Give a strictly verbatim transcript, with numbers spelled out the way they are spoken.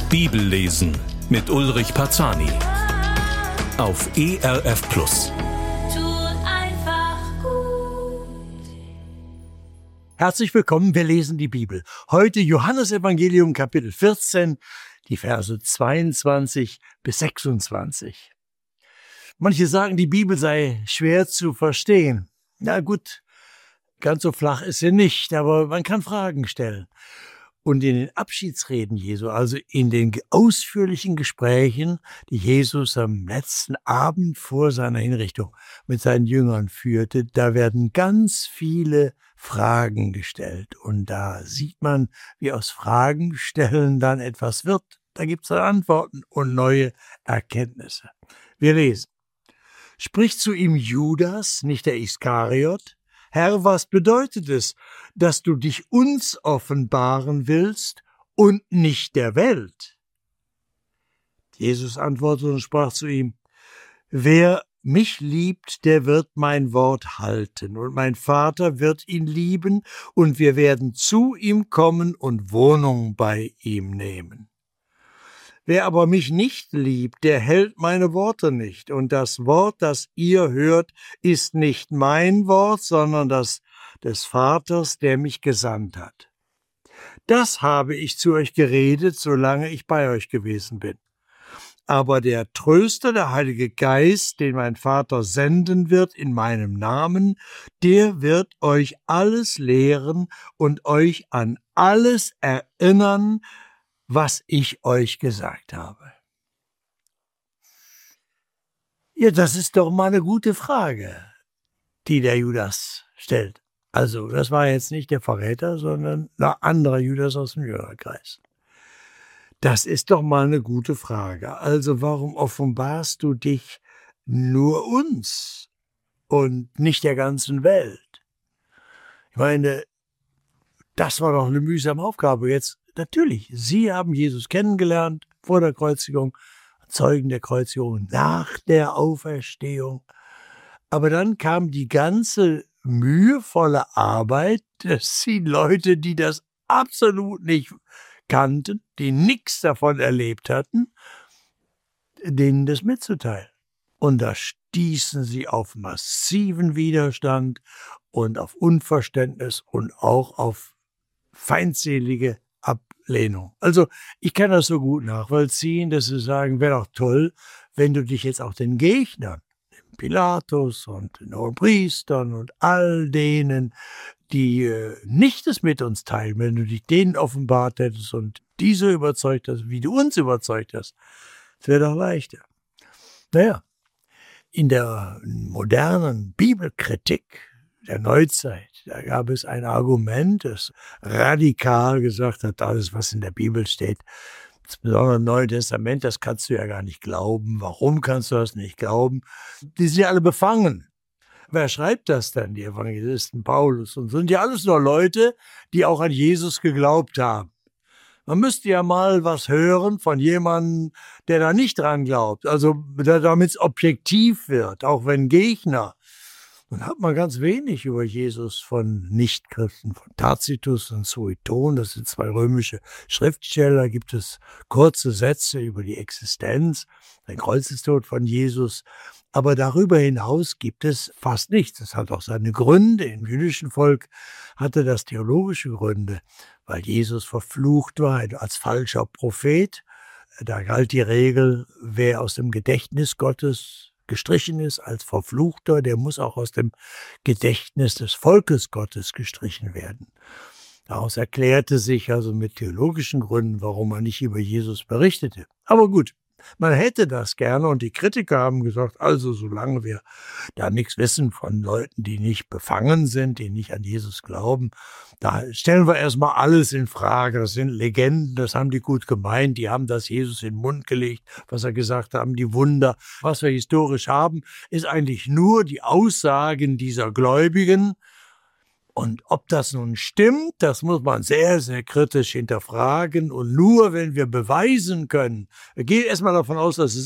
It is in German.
Bibellesen mit Ulrich Parzani auf E R F Plus. Herzlich willkommen, wir lesen die Bibel. Heute Johannesevangelium Kapitel vierzehn, die Verse zweiundzwanzig bis sechsundzwanzig. Manche sagen, die Bibel sei schwer zu verstehen. Na gut, ganz so flach ist sie nicht, aber man kann Fragen stellen. Und in den Abschiedsreden Jesu, also in den ausführlichen Gesprächen, die Jesus am letzten Abend vor seiner Hinrichtung mit seinen Jüngern führte, da werden ganz viele Fragen gestellt. Und da sieht man, wie aus Fragen stellen dann etwas wird. Da gibt es dann Antworten und neue Erkenntnisse. Wir lesen. Spricht zu ihm Judas, nicht der Iskariot: Herr, was bedeutet es, dass du dich uns offenbaren willst und nicht der Welt? Jesus antwortete und sprach zu ihm: Wer mich liebt, der wird mein Wort halten, und mein Vater wird ihn lieben, und wir werden zu ihm kommen und Wohnung bei ihm nehmen. Wer aber mich nicht liebt, der hält meine Worte nicht. Und das Wort, das ihr hört, ist nicht mein Wort, sondern das des Vaters, der mich gesandt hat. Das habe ich zu euch geredet, solange ich bei euch gewesen bin. Aber der Tröster, der Heilige Geist, den mein Vater senden wird in meinem Namen, der wird euch alles lehren und euch an alles erinnern, was ich euch gesagt habe. Ja, das ist doch mal eine gute Frage, die der Judas stellt. Also, das war jetzt nicht der Verräter, sondern ein anderer Judas aus dem Jüngerkreis. Das ist doch mal eine gute Frage. Also, warum offenbarst du dich nur uns und nicht der ganzen Welt? Ich meine, das war doch eine mühsame Aufgabe. Jetzt natürlich, Sie haben Jesus kennengelernt vor der Kreuzigung, Zeugen der Kreuzigung, nach der Auferstehung. Aber dann kam die ganze mühevolle Arbeit, dass die Leute, die das absolut nicht kannten, die nichts davon erlebt hatten, denen das mitzuteilen. Und da stießen sie auf massiven Widerstand und auf Unverständnis und auch auf feindselige Ablehnung. Also ich kann das so gut nachvollziehen, dass sie sagen, wäre doch toll, wenn du dich jetzt auch den Gegnern, dem Pilatus und den Hohenpriestern und all denen, die äh, nicht es mit uns teilen, wenn du dich denen offenbart hättest und diese überzeugt hast, wie du uns überzeugt hast, das wäre doch leichter. Naja, in der modernen Bibelkritik der Neuzeit, da gab es ein Argument, das radikal gesagt hat, alles, was in der Bibel steht, insbesondere im Neuen Testament, das kannst du ja gar nicht glauben. Warum kannst du das nicht glauben? Die sind ja alle befangen. Wer schreibt das denn? Die Evangelisten, Paulus und so. Sind ja alles nur Leute, die auch an Jesus geglaubt haben. Man müsste ja mal was hören von jemandem, der da nicht dran glaubt. Also damit es objektiv wird, auch wenn Gegner. Dann hat man ganz wenig über Jesus von Nichtchristen, von Tacitus und Sueton, das sind zwei römische Schriftsteller, da gibt es kurze Sätze über die Existenz, den Kreuzestod von Jesus, aber darüber hinaus gibt es fast nichts. Das hat auch seine Gründe. Im jüdischen Volk hatte das theologische Gründe, weil Jesus verflucht war als falscher Prophet. Da galt die Regel, wer aus dem Gedächtnis Gottes gestrichen ist als Verfluchter, der muss auch aus dem Gedächtnis des Volkes Gottes gestrichen werden. Daraus erklärte sich also mit theologischen Gründen, warum man nicht über Jesus berichtete. Aber gut, man hätte das gerne und die Kritiker haben gesagt, also solange wir da nichts wissen von Leuten, die nicht befangen sind, die nicht an Jesus glauben, da stellen wir erstmal alles in Frage. Das sind Legenden, das haben die gut gemeint, die haben das Jesus in den Mund gelegt, was er gesagt haben, die Wunder. Was wir historisch haben, ist eigentlich nur die Aussagen dieser Gläubigen. Und ob das nun stimmt, das muss man sehr, sehr kritisch hinterfragen. Und nur wenn wir beweisen können, wir gehen erstmal davon aus, dass es